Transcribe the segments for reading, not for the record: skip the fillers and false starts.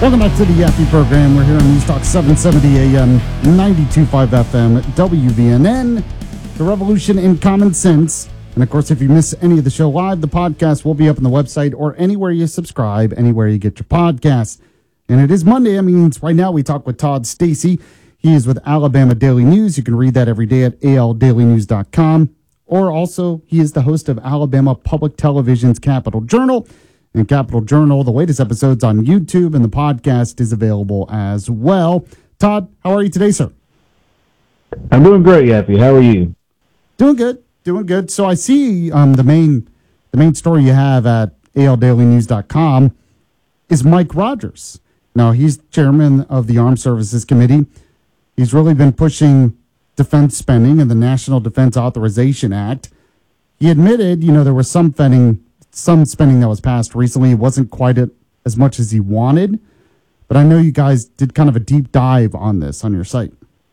Welcome back to the Yappy program. We're here on News Talk 770 AM, 92.5 FM, WVNN, the revolution in common sense. And of course, if you miss any of the show live, the podcast will be up on the website or anywhere you subscribe, anywhere you get your podcasts. And it is Monday. That means right now we talk with Todd Stacy. He is with Alabama Daily News. You can read that every day at aldailynews.com. Or also, he is the host of Alabama Public Television's Capital Journal. And Capital Journal, the latest episodes on YouTube, and the podcast is available as well. Todd, how are you today, sir? I'm doing great, Yappy. How are you? Doing good. So I see the main story you have at aldailynews.com is Mike Rogers. Now, he's chairman of the Armed Services Committee. He's really been pushing defense spending and the National Defense Authorization Act. He admitted, there was some spending that was passed recently. It wasn't quite as much as he wanted, but I know you guys did kind of a deep dive on this on your site.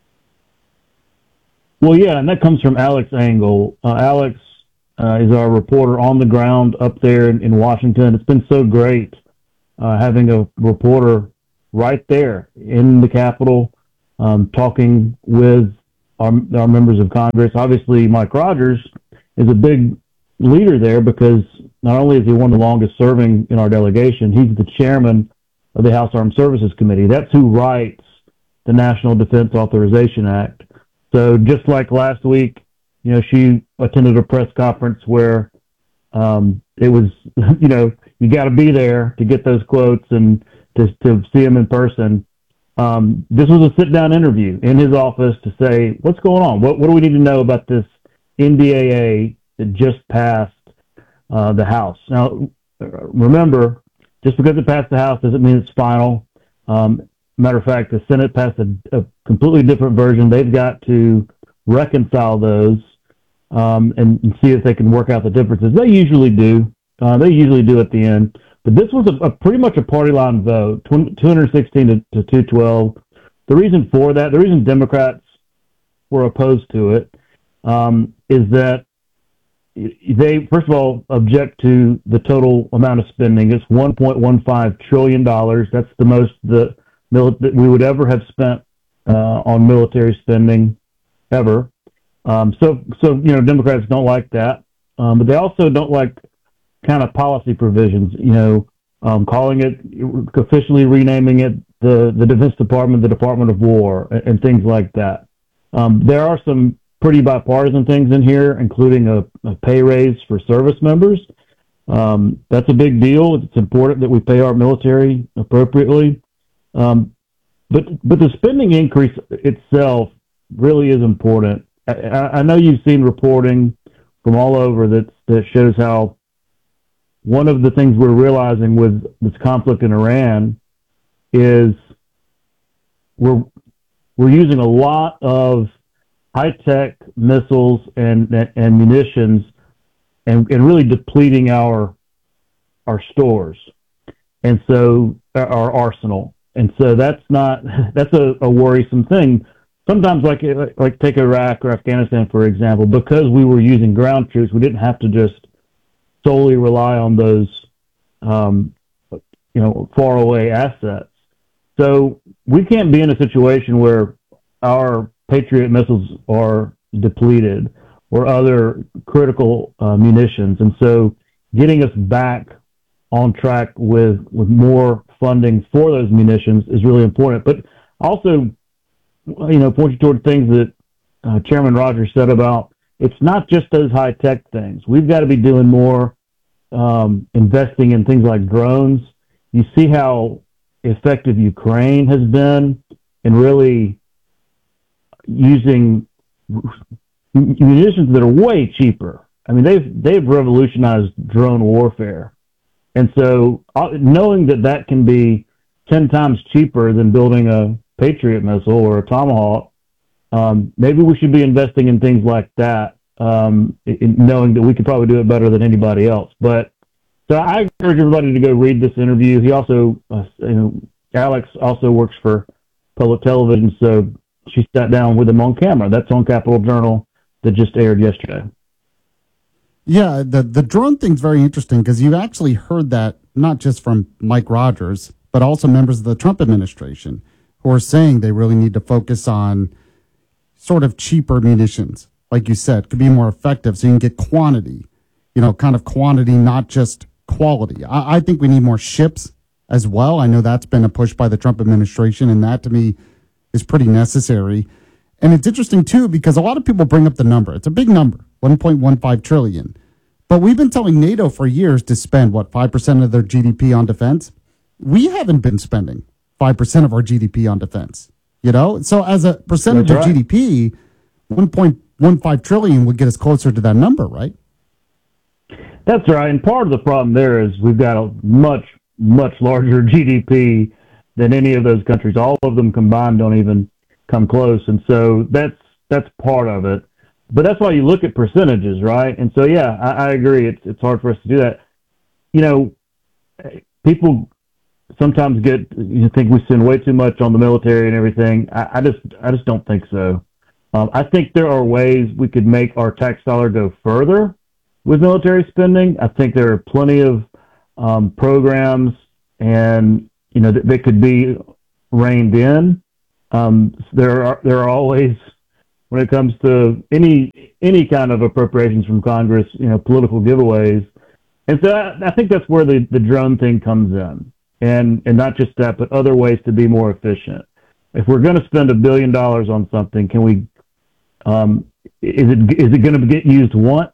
Well, yeah, and that comes from Alex Angle. Alex is our reporter on the ground up there in Washington. It's been so great having a reporter right there in the Capitol talking with our members of Congress. Obviously, Mike Rogers is a big leader there because not only is he one of the longest serving in our delegation, he's the chairman of the House Armed Services Committee. That's who writes the National Defense Authorization Act. So just like last week, she attended a press conference where it was, you got to be there to get those quotes and to see him in person. This was a sit-down interview in his office to say, what's going on? What do we need to know about this NDAA that just passed the House? Now, remember, just because it passed the House doesn't mean it's final. Matter of fact, the Senate passed a completely different version. They've got to reconcile those and see if they can work out the differerences. They usually do. They usually do at the end. But this was a pretty much a party line vote, 216 to 212. The reason for that, the reason Democrats were opposed to it, is that they, first of all, object to the total amount of spending. It's $1.15 trillion. That's the most that we would ever have spent on military spending ever. So Democrats don't like that, but they also don't like kind of policy provisions. Calling it, officially renaming it the Defense Department, the Department of War, and things like that. There are some pretty bipartisan things in here, including a pay raise for service members. That's a big deal. It's important that we pay our military appropriately. But the spending increase itself really is important. I know you've seen reporting from all over that shows how one of the things we're realizing with this conflict in Iran is we're using a lot of high-tech missiles and munitions and really depleting our stores, and so our arsenal. And so that's a worrisome thing. Sometimes, like take Iraq or Afghanistan, for example, because we were using ground troops, we didn't have to just solely rely on those, far away assets. So we can't be in a situation where our Patriot missiles are depleted or other critical munitions. And so getting us back on track with more funding for those munitions is really important. But also, point you toward things that Chairman Rogers said about it's not just those high-tech things. We've got to be doing more investing in things like drones. You see how effective Ukraine has been in really using munitions that are way cheaper. I mean, they've revolutionized drone warfare. And so knowing that can be 10 times cheaper than building a Patriot missile or a Tomahawk, maybe we should be investing in things like that, knowing that we could probably do it better than anybody else. But so I encourage everybody to go read this interview. He also, Alex also works for public television, so she sat down with him on camera. That's on Capital Journal that just aired yesterday. Yeah, the drone thing's very interesting because you actually heard that not just from Mike Rogers, but also members of the Trump administration who are saying they really need to focus on sort of cheaper munitions, like you said, could be more effective so you can get quantity, kind of quantity, not just quality. I think we need more ships as well. I know that's been a push by the Trump administration, and that to me is pretty necessary. And it's interesting, too, because a lot of people bring up the number. It's a big number, 1.15 trillion. But we've been telling NATO for years to spend, 5% of their GDP on defense? We haven't been spending 5% of our GDP on defense, So as a percentage of GDP, 1.15 trillion would get us closer to that number, right? That's right. And part of the problem there is we've got a much, much larger GDP than any of those countries. All of them combined don't even come close. And so that's part of it. But that's why you look at percentages, right? And so, yeah, I agree. It's hard for us to do that. People sometimes think we spend way too much on the military and everything. I just don't think so. I think there are ways we could make our tax dollar go further with military spending. I think there are plenty of programs and that could be reined in. There are always, when it comes to any kind of appropriations from Congress, political giveaways. And so I think that's where the drone thing comes in. And not just that, but other ways to be more efficient. If we're going to spend $1 billion on something, can we, is it going to get used once,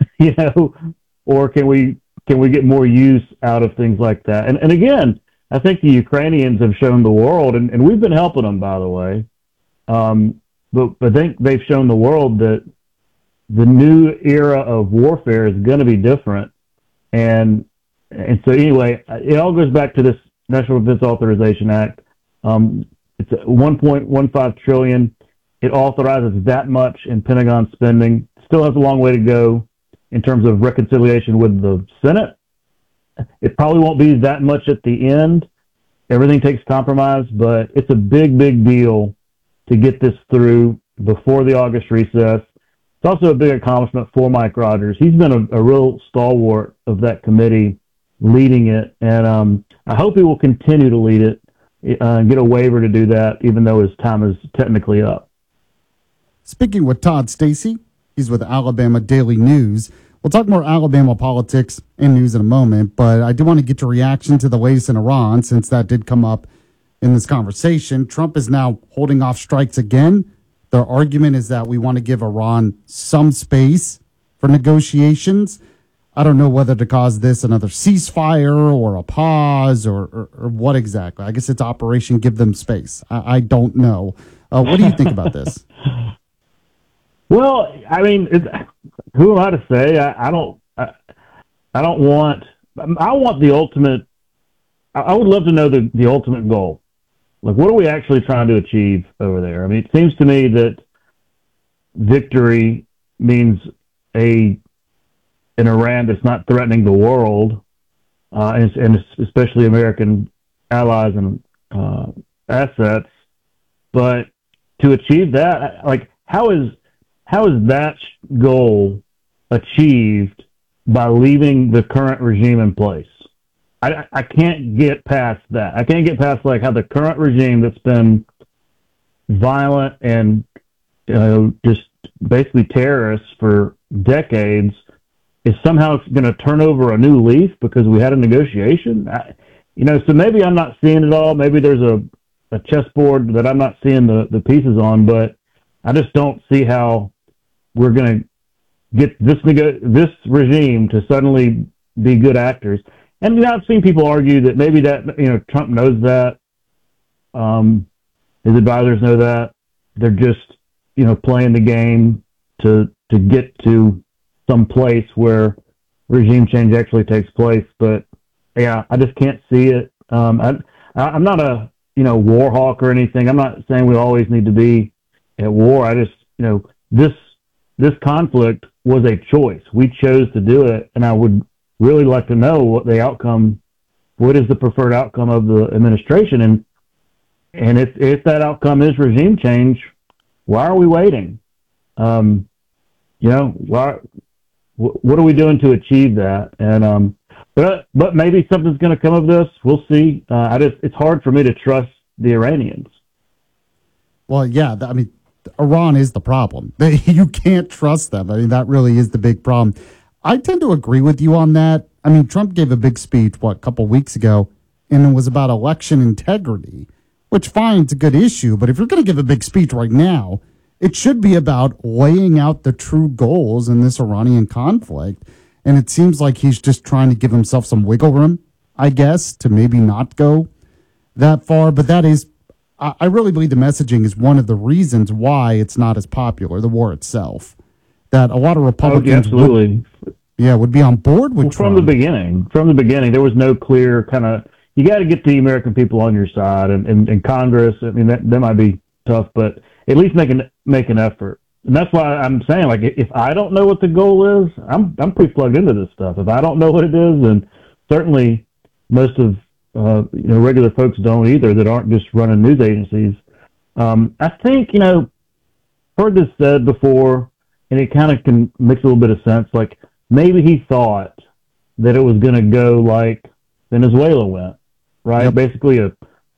or can we get more use out of things like that? And again, I think the Ukrainians have shown the world, and we've been helping them, by the way. But I think they've shown the world that the new era of warfare is going to be different. And so anyway, it all goes back to this National Defense Authorization Act. It's $1.15 trillion. It authorizes that much in Pentagon spending. Still has a long way to go in terms of reconciliation with the Senate. It probably won't be that much at the end. Everything takes compromise, but it's a big, big deal to get this through before the August recess. It's also a big accomplishment for Mike Rogers. He's been a real stalwart of that committee, leading it, and I hope he will continue to lead it and get a waiver to do that, even though his time is technically up. Speaking with Todd Stacy, he's with Alabama Daily News. We'll talk more Alabama politics and news in a moment, but I do want to get your reaction to the latest in Iran, since that did come up in this conversation. Trump is now holding off strikes again. Their argument is that we want to give Iran some space for negotiations. I don't know whether to cause this another ceasefire or a pause or what exactly. I guess it's Operation Give Them Space. I don't know. What do you think about this? Well, I mean, who am I to say? I want the ultimate. I would love to know the ultimate goal. Like, what are we actually trying to achieve over there? I mean, it seems to me that victory means an Iran that's not threatening the world, and especially American allies and assets. But to achieve that, like, how is that goal achieved by leaving the current regime in place? I can't get past that. I can't get past like how the current regime that's been violent and just basically terrorists for decades is somehow going to turn over a new leaf because we had a negotiation. So maybe I'm not seeing it all. Maybe there's a chessboard that I'm not seeing the pieces on, but I just don't see how we're going to get this regime to suddenly be good actors. And I've seen people argue that maybe that Trump knows that, his advisors know that. They're just playing the game to get to some place where regime change actually takes place. But yeah, I just can't see it. I'm not a war hawk or anything. I'm not saying we always need to be at war. I just this conflict was a choice. We chose to do it, and I would really like to know what is the preferred outcome of the administration, and if that outcome is regime change, why are we waiting? What are we doing to achieve that? And But maybe something's going to come of this. We'll see. It's hard for me to trust the Iranians. Well, yeah, I mean, Iran is the problem. You can't trust them. I mean, that really is the big problem. I tend to agree with you on that. I mean, Trump gave a big speech, a couple weeks ago, and it was about election integrity, which, fine, it's a good issue. But if you're going to give a big speech right now, it should be about laying out the true goals in this Iranian conflict. And it seems like he's just trying to give himself some wiggle room, I guess, to maybe not go that far. But that is, I really believe the messaging is one of the reasons why it's not as popular, the war itself. That a lot of Republicans would be on board with Trump. From the beginning, there was no clear kind of, you got to get the American people on your side, and Congress, I mean, that might be tough, but at least make an effort. And that's why I'm saying, like, if I don't know what the goal is, I'm pretty plugged into this stuff. If I don't know what it is, then certainly most of regular folks don't either that aren't just running news agencies. I think, heard this said before, and it kind of can make a little bit of sense. Like, maybe he thought that it was going to go like Venezuela went, right? Yep. Basically a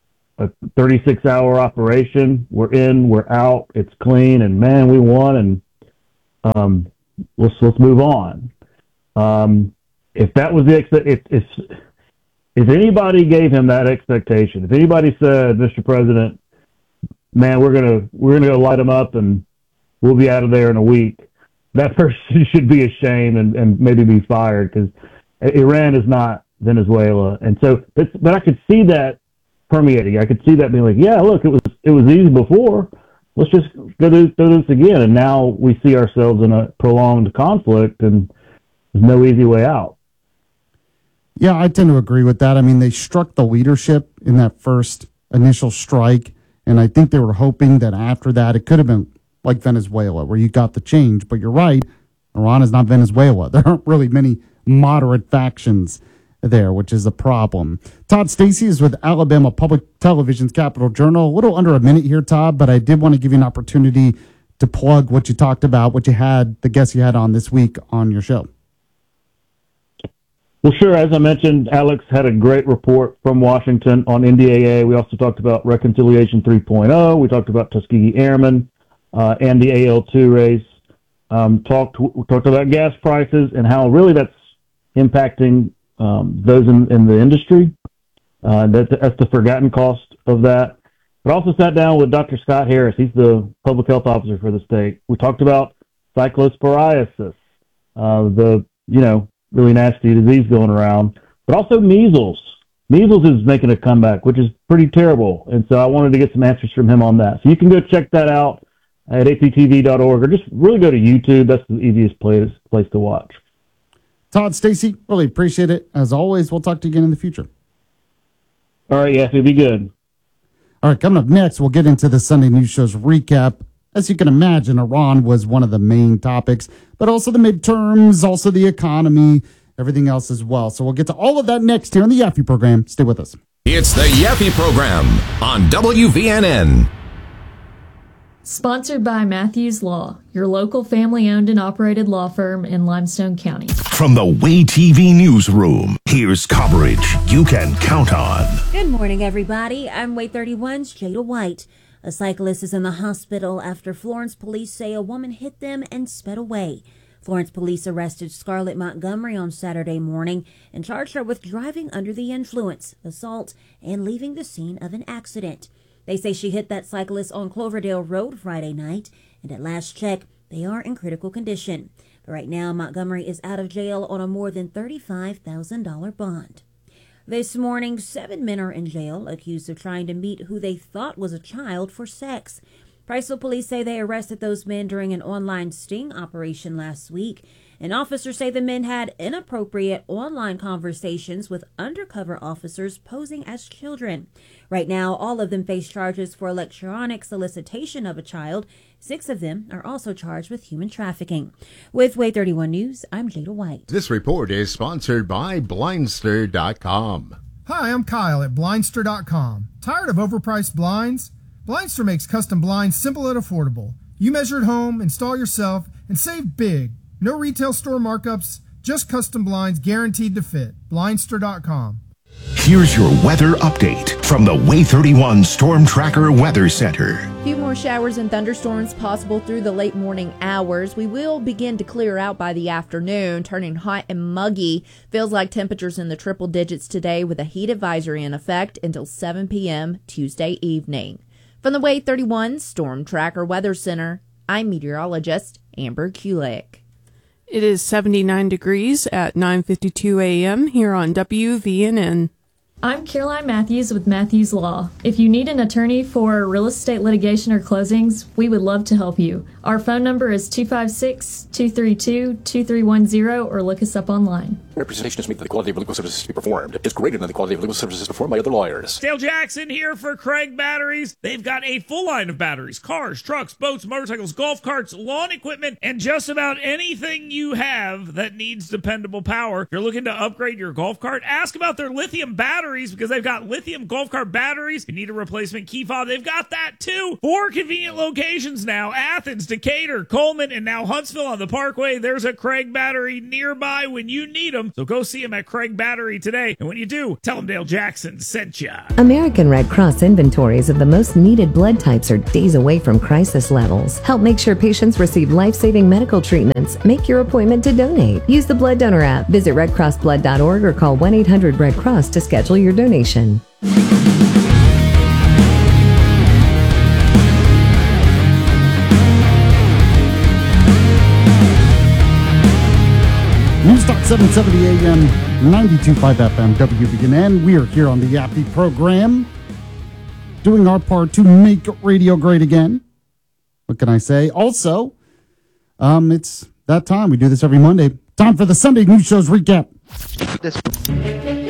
36-hour operation. We're in, we're out, it's clean, and man, we won, and let's move on. If that was if anybody gave him that expectation, if anybody said, Mr. President, man, we're gonna go light them up and we'll be out of there in a week, that person should be ashamed and maybe be fired, because Iran is not Venezuela. And so, but I could see that permeating. I could see that being like, yeah, look, it was easy before. Let's just go do this again. And now we see ourselves in a prolonged conflict, and there's no easy way out. Yeah, I tend to agree with that. I mean, they struck the leadership in that first initial strike, and I think they were hoping that after that it could have been like Venezuela, where you got the change. But you're right, Iran is not Venezuela. There aren't really many moderate factions there, which is a problem. Todd Stacy is with Alabama Public Television's Capitol Journal. A little under a minute here, Todd, but I did want to give you an opportunity to plug what you talked about, what you had, the guests you had on this week on your show. Well, sure. As I mentioned, Alex had a great report from Washington on NDAA. We also talked about Reconciliation 3.0. We talked about Tuskegee Airmen and the AL2 race. Talked about gas prices and how really that's impacting those in the industry. That's the forgotten cost of that. But also sat down with Dr. Scott Harris. He's the public health officer for the state. We talked about cyclosporiasis, the really nasty disease going around, but also measles. Measles is making a comeback, which is pretty terrible. And so I wanted to get some answers from him on that. So you can go check that out at aptv.org, or just really go to YouTube. That's the easiest place to watch. Todd Stacy, really appreciate it. As always, we'll talk to you again in the future. All right, yeah, it'll be good. All right, coming up next, we'll get into the Sunday News Show's recap. As you can imagine, Iran was one of the main topics, but also the midterms, also the economy, everything else as well. So we'll get to all of that next here on the Yaffe program. Stay with us. It's the Yaffe program on WVNN. Sponsored by Matthews Law, your local family-owned and operated law firm in Limestone County. From the Way TV newsroom, here's coverage you can count on. Good morning, everybody. I'm Way 31's Jada White. A cyclist is in the hospital after Florence police say a woman hit them and sped away. Florence police arrested Scarlett Montgomery on Saturday morning and charged her with driving under the influence, assault, and leaving the scene of an accident. They say she hit that cyclist on Cloverdale Road Friday night, and at last check, they are in critical condition. But right now, Montgomery is out of jail on a more than $35,000 bond. This morning, 7 men are in jail, accused of trying to meet who they thought was a child for sex. Priceville police say they arrested those men during an online sting operation last week. And officers say the men had inappropriate online conversations with undercover officers posing as children. Right now, all of them face charges for electronic solicitation of a child. 6 of them are also charged with human trafficking. With Way 31 News, I'm Jada White. This report is sponsored by Blindster.com. Hi, I'm Kyle at Blindster.com. Tired of overpriced blinds? Blindster makes custom blinds simple and affordable. You measure at home, install yourself, and save big. No retail store markups, Just custom blinds guaranteed to fit. Blindster.com. Here's your weather update from the Way 31 Storm Tracker Weather Center. A few more showers and thunderstorms possible through the late morning hours. We will begin to clear out by the afternoon, turning hot and muggy. Feels like temperatures in the triple digits today with a heat advisory in effect until 7 p.m. Tuesday evening. From the Way 31 Storm Tracker Weather Center, I'm meteorologist Amber Kulik. It is 79 degrees at 9:52 a.m. here on WVNN. I'm Caroline Matthews with Matthews Law. If you need an attorney for real estate litigation or closings, we would love to help you. Our phone number is 256-232-2310 or look us up online. Representation is made that the quality of legal services to be performed is greater than the quality of legal services performed by other lawyers. Dale Jackson here for Craig Batteries. They've got a full line of batteries, cars, trucks, boats, motorcycles, golf carts, lawn equipment, and just about anything you have that needs dependable power. If you're looking to upgrade your golf cart, ask about their lithium batteries because they've got lithium golf cart batteries. If you need a replacement key fob, they've got that too. 4 convenient locations now: Athens, Decatur, Coleman, and now Huntsville on the Parkway. There's a Craig Battery nearby when you need them. So go see them at Craig Battery today. And when you do, tell them Dale Jackson sent ya. American Red Cross inventories of the most needed blood types are days away from crisis levels. Help make sure patients receive life-saving medical treatments. Make your appointment to donate. Use the Blood Donor app. Visit redcrossblood.org or call 1-800-RED-CROSS to schedule your donation. Newstalk 770 AM, 92.5 FM, WBNN. We are here on the Yappy program, doing our part to make radio great again. What can I say? Also, it's that time. We do this every Monday. Time for the Sunday News Show's recap.